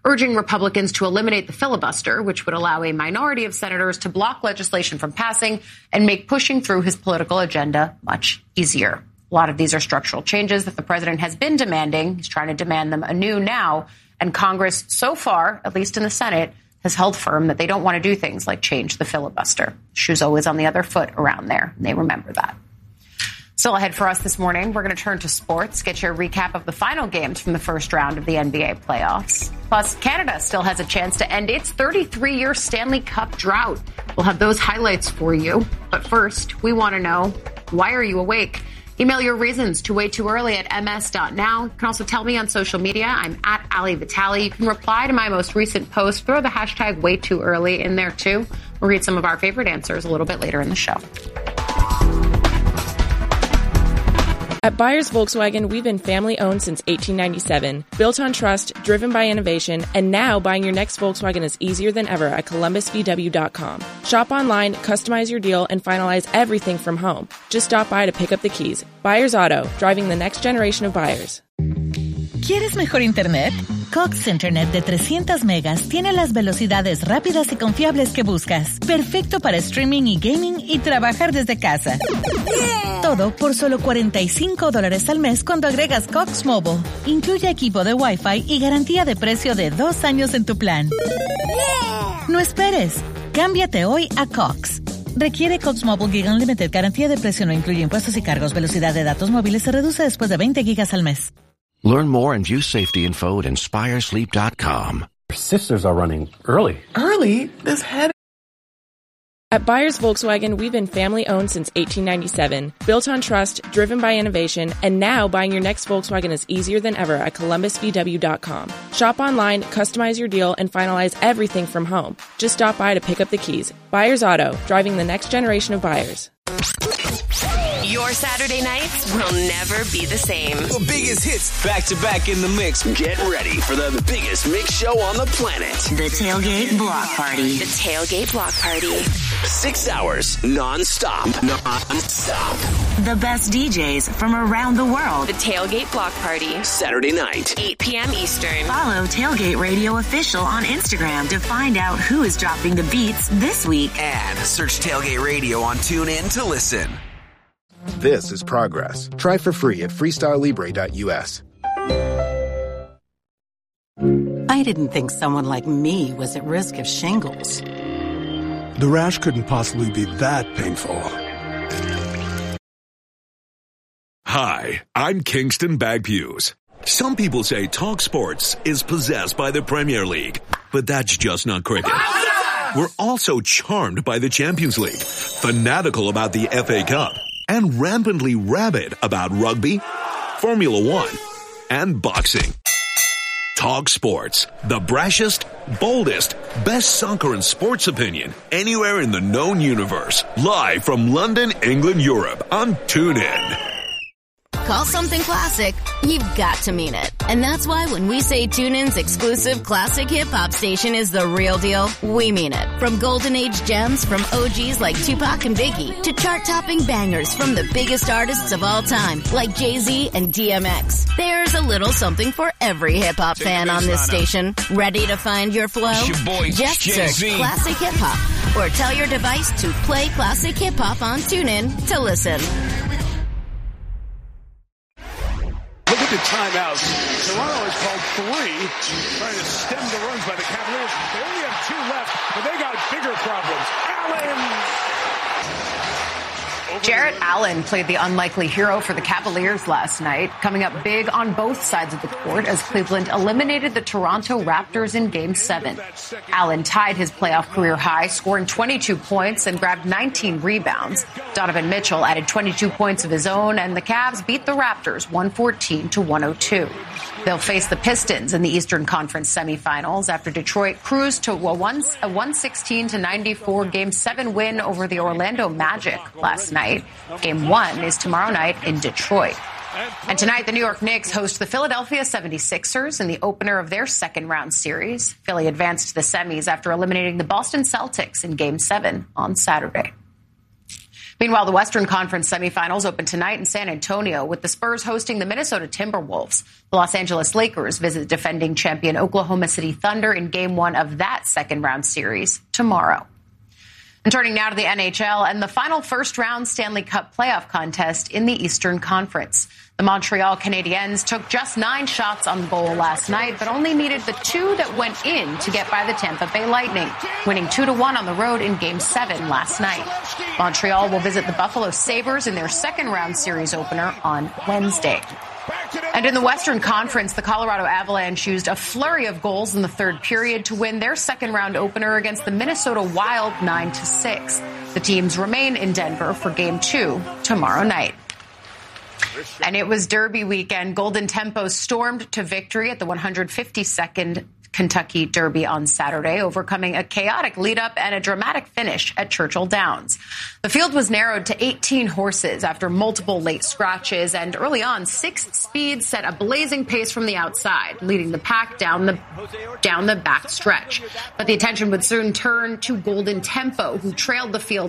urging Republicans to eliminate the filibuster, which would allow a minority of senators to block legislation from passing and make pushing through his political agenda much easier. A lot of these are structural changes that the president has been demanding. He's trying to demand them anew now. And Congress, so far, at least in the Senate, has held firm that they don't want to do things like change the filibuster. Shoe's always on the other foot around there, and they remember that. Still ahead for us this morning, we're going to turn to sports, get your recap of the final games from the first round of the N B A playoffs. Plus, Canada still has a chance to end its thirty-three-year Stanley Cup drought. We'll have those highlights for you. But first, we want to know, why are you awake? Email your reasons to way too early at m s dot now. You can also tell me on social media. I'm at Ali Vitale. You can reply to my most recent post. Throw the hashtag way too early in there, too. We'll read some of our favorite answers a little bit later in the show. At Byers Volkswagen, we've been family-owned since eighteen ninety-seven, built on trust, driven by innovation, and now buying your next Volkswagen is easier than ever at columbus v w dot com. Shop online, customize your deal, and finalize everything from home. Just stop by to pick up the keys. Byers Auto, driving the next generation of buyers. ¿Quieres mejor internet? Cox Internet de trescientas megas tiene las velocidades rápidas y confiables que buscas. Perfecto para streaming y gaming y trabajar desde casa. Yeah. Todo por solo cuarenta y cinco dólares al mes cuando agregas Cox Mobile. Incluye equipo de Wi-Fi y garantía de precio de dos años en tu plan. Yeah. No esperes. Cámbiate hoy a Cox. Requiere Cox Mobile Gig Unlimited. Garantía de precio no incluye impuestos y cargos. Velocidad de datos móviles se reduce después de veinte gigas al mes. Learn more and view safety info at inspire sleep dot com. Your sisters are running early. Early? This head. At Byers Volkswagen, we've been family-owned since eighteen ninety-seven, built on trust, driven by innovation, and now buying your next Volkswagen is easier than ever at columbus v w dot com. Shop online, customize your deal, and finalize everything from home. Just stop by to pick up the keys. Byers Auto, driving the next generation of buyers. Your Saturday nights will never be the same. The biggest hits back to back in the mix. Get ready for the biggest mix show on the planet. The Tailgate Block Party. The Tailgate Block Party. Six hours non-stop. Non-stop. The best D Js from around the world. The Tailgate Block Party. Saturday night. eight p.m. Eastern. Follow Tailgate Radio Official on Instagram to find out who is dropping the beats this week. And search Tailgate Radio on TuneIn to listen. This is Progress. Try for free at freestyle libre dot u s. I didn't think someone like me was at risk of shingles. The rash couldn't possibly be that painful. Hi, I'm Kingston Bagpuse. Some people say Talk Sports is possessed by the Premier League, but that's just not cricket. We're also charmed by the Champions League, fanatical about the F A Cup, and rampantly rabid about rugby, Formula One, and boxing. Talk Sports, the brashest, boldest, best soccer and sports opinion anywhere in the known universe. Live from London, England, Europe on TuneIn. Call something classic, you've got to mean it. And that's why when we say TuneIn's exclusive classic hip-hop station is the real deal, we mean it. From golden age gems from O Gs like Tupac and Biggie to chart-topping bangers from the biggest artists of all time like Jay-Z and D M X. There's a little something for every hip-hop fan on this station. Ready to find your flow? Your boy, Just Jay-Z. search Classic Hip-Hop or tell your device to play Classic Hip-Hop on TuneIn to listen. Look at the timeouts. Toronto has called three, trying to stem the runs by the Cavaliers. They only have two left, but they got bigger problems. Allen! Jarrett Allen played the unlikely hero for the Cavaliers last night, coming up big on both sides of the court as Cleveland eliminated the Toronto Raptors in Game seven. Allen tied his playoff career high, scoring twenty-two points and grabbed nineteen rebounds. Donovan Mitchell added twenty-two points of his own, and the Cavs beat the Raptors one fourteen to one oh two. They'll face the Pistons in the Eastern Conference semifinals after Detroit cruised to a one sixteen to ninety-four Game seven win over the Orlando Magic last night. Game one is tomorrow night in Detroit. And tonight, the New York Knicks host the Philadelphia seventy-sixers in the opener of their second round series. Philly advanced to the semis after eliminating the Boston Celtics in Game seven on Saturday. Meanwhile, the Western Conference semifinals open tonight in San Antonio with the Spurs hosting the Minnesota Timberwolves. The Los Angeles Lakers visit defending champion Oklahoma City Thunder in game one of that second round series tomorrow. And turning now to the N H L and the final first round Stanley Cup playoff contest in the Eastern Conference. The Montreal Canadiens took just nine shots on goal last night, but only needed the two that went in to get by the Tampa Bay Lightning, winning two to one on the road in Game seven last night. Montreal will visit the Buffalo Sabres in their second round series opener on Wednesday. And in the Western Conference, the Colorado Avalanche used a flurry of goals in the third period to win their second round opener against the Minnesota Wild nine to six. The teams remain in Denver for Game two tomorrow night. And it was Derby weekend. Golden Tempo stormed to victory at the one hundred fifty-second Kentucky Derby on Saturday, overcoming a chaotic lead-up and a dramatic finish at Churchill Downs. The field was narrowed to eighteen horses after multiple late scratches, and early on, Six Speed set a blazing pace from the outside, leading the pack down the down the back stretch. But the attention would soon turn to Golden Tempo, who trailed the field